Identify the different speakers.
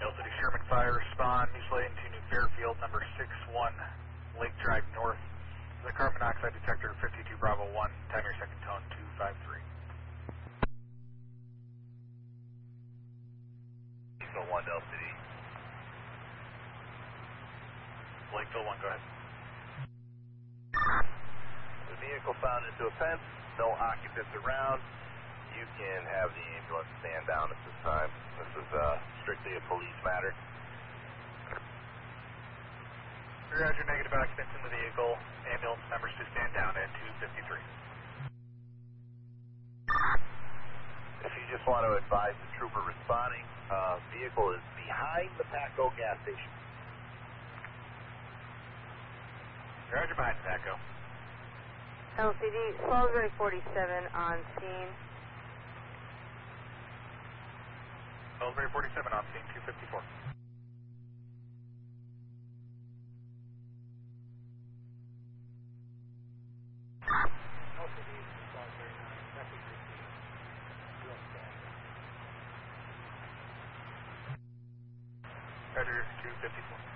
Speaker 1: City Sherman Fire, respond, East Lane to New Fairfield, number 61, Lake Drive North. The carbon monoxide detector 52 Bravo 1, time your second tone 253.
Speaker 2: Lakeville 1, Del City.
Speaker 1: Lakeville 1, go ahead.
Speaker 2: The vehicle found into a fence, no occupants around. You can have the ambulance stand down at this time. This is strictly a police matter.
Speaker 1: Roger, negative occupants in the vehicle. Ambulance members to stand down at 253.
Speaker 2: If you just want to advise the trooper responding, vehicle is behind the Patco gas station.
Speaker 1: Roger, behind the Patco.
Speaker 3: LCD, Salisbury 47 on scene.
Speaker 1: Salisbury 47 on scene 254. Roger, 254.